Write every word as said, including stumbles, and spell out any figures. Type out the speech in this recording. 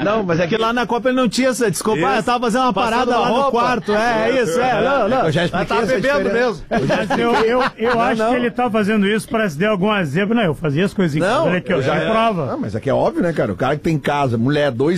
Não, mas é que lá na Copa ele não tinha essa desculpa. Ah, eu tava fazendo uma Passando parada lá roupa. no quarto. É, é isso, é. Não, não. Eu já Ela expliquei tava essa bebendo diferença. mesmo. Mas eu, eu, eu Não, acho não. que ele tá fazendo isso para se der alguma zebra. Não, eu fazia as coisas em casa. Não, Olha aqui, ó, eu já é prova. Ah, mas aqui é óbvio, né, cara? O cara que tem casa, mulher, dois